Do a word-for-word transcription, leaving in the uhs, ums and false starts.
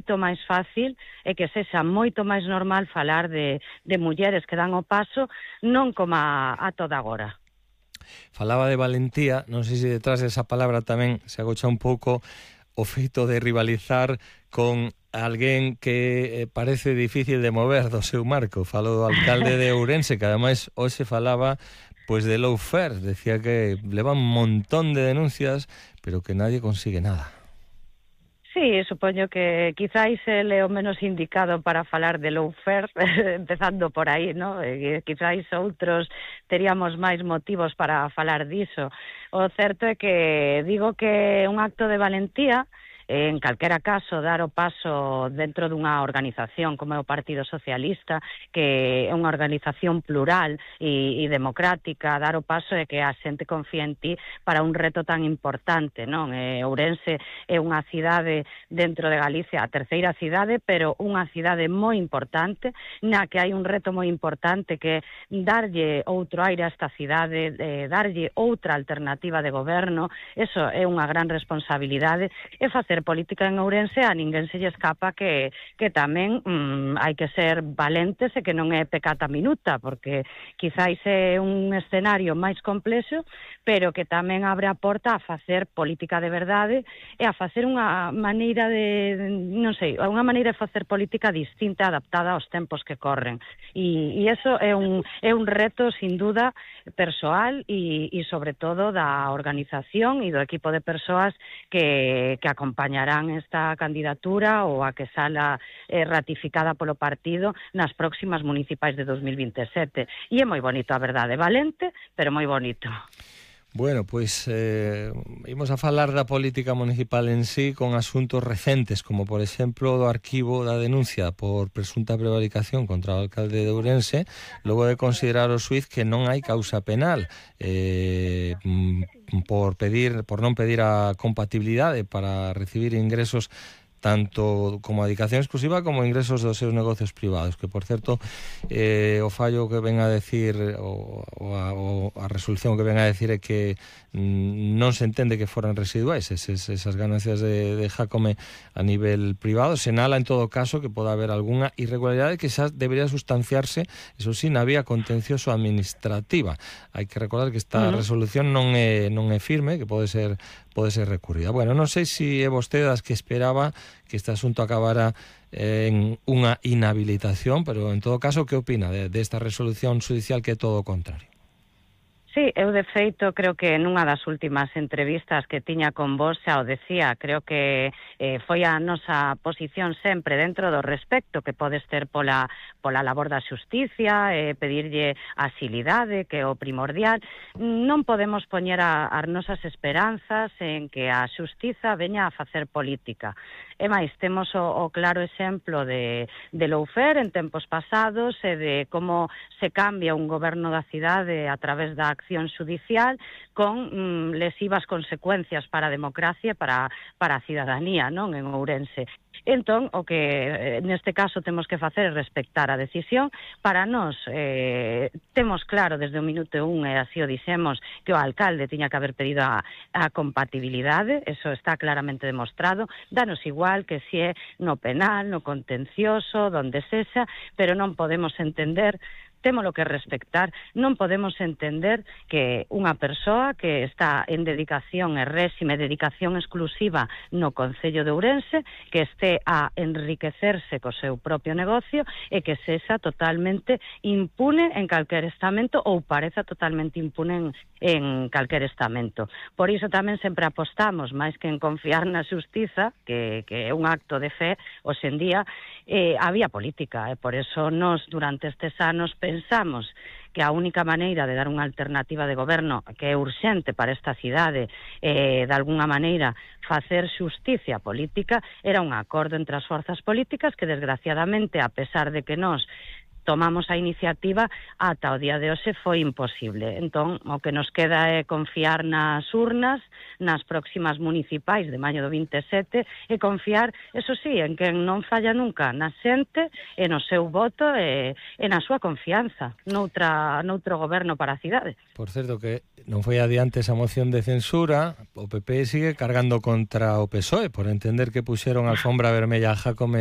moito máis fácil e que sexa moito máis normal falar de, de mulleres que dan o paso, non como a, a toda agora. Falaba de valentía, non sei se detrás desa palabra tamén se agocha un pouco o feito de rivalizar con alguén que parece difícil de mover do seu marco. Falo do alcalde de Ourense, que ademais hoxe falaba pois de lawfare, decía que leva un montón de denuncias, pero que nadie consigue nada. Sí, supoño que quizáis ele é o menos indicado para falar de lawfare, empezando por aí, ¿no? E quizáis outros teríamos máis motivos para falar diso. O certo é que digo que é un acto de valentía, en calquera caso, dar o paso dentro dunha organización como é o Partido Socialista, que é unha organización plural e, e democrática, dar o paso é que a xente confía en ti para un reto tan importante, non? E Ourense é unha cidade dentro de Galicia, a terceira cidade, pero unha cidade moi importante, na que hai un reto moi importante que é darlle outro aire a esta cidade, eh, darlle outra alternativa de goberno. Eso é unha gran responsabilidade, e facer política en Ourense a ninguén se lle escapa que, que tamén mm, hai que ser valentes e que non é pecata minuta, porque quizáis é un escenario máis complexo, pero que tamén abre a porta a facer política de verdade e a facer unha maneira de, non sei, unha maneira de facer política distinta, adaptada aos tempos que corren. E, e eso é un, é un reto, sin duda, persoal e, e sobre todo da organización e do equipo de persoas que, que acompañarán esta candidatura ou a que sala eh, ratificada polo partido nas próximas municipais de dos mil vinte e sete. E é moi bonito, a verdade, valente, pero moi bonito. Bueno, pois eh, imos a falar da política municipal en sí con asuntos recentes, como por exemplo do arquivo da denuncia por presunta prevaricación contra o alcalde de Ourense, logo de considerar o xuíz que non hai causa penal eh, por pedir por non pedir a compatibilidade para recibir ingresos tanto como a dedicación exclusiva como ingresos dos seus negocios privados, que por certo eh, o fallo que ven a decir o, o, a, o a resolución que ven a decir é que mm, non se entende que foran residuais esas, esas ganancias de, de Jácome a nivel privado. Senala en todo caso que pode haber algunha irregularidade que xa debería sustanciarse, eso sí, na vía contencioso administrativa. Hai que recordar que esta uh-huh. resolución non é, non é firme, que pode ser pode ser recurrida. Bueno, non sei se é vostede das que esperaba que este asunto acabara eh, en unha inhabilitación, pero en todo caso, que opina de, de esta resolución judicial que é todo o contrario? Sí, eu de feito creo que nunha das últimas entrevistas que tiña con vos xa o decía, creo que eh, foi a nosa posición sempre dentro do respecto que podes ter pola, pola labor da xusticia, eh, pedirlle asilidade, que é o primordial. Non podemos poñer a, as nosas esperanzas en que a xustiza veña a facer política. E máis, temos o, o claro exemplo de, de lawfare en tempos pasados e de como se cambia un goberno da cidade a través da acción judicial con mm, lesivas consecuencias para a democracia e para, para a cidadanía, non, en Ourense. Entón, o que eh, neste caso temos que facer é respectar a decisión. Para nós, eh, temos claro desde o minuto un, e así o dixemos, que o alcalde tiña que haber pedido a, a compatibilidade, eso está claramente demostrado, danos igual que si é no penal, no contencioso, donde sexa, pero non podemos entender, témolo que respectar, non podemos entender que unha persoa que está en dedicación e réxime, dedicación exclusiva no Concello de Ourense, que este a enriquecerse co seu propio negocio e que sexa totalmente impune en calquer estamento ou pareza totalmente impune en, en calquer estamento. Por iso tamén sempre apostamos, máis que en confiar na xustiza, que, que é un acto de fe, hoxe en día, eh, había política, e por eso nos durante estes anos pensamos que a única maneira de dar unha alternativa de goberno que é urxente para esta cidade, eh, de alguna maneira facer xusticia política, era un acordo entre as forzas políticas que desgraciadamente, a pesar de que nós tomamos a iniciativa, ata o día de hoxe foi imposible. Entón, o que nos queda é confiar nas urnas, nas próximas municipais de maio do vinte e sete, e confiar, eso sí, en que non falla nunca na xente e no seu voto e, e na súa confianza noutra, noutro goberno para a cidade. Por certo que non foi adiante esa moción de censura, o P P sigue cargando contra o P S O E por entender que puxeron alfombra vermella a Jácome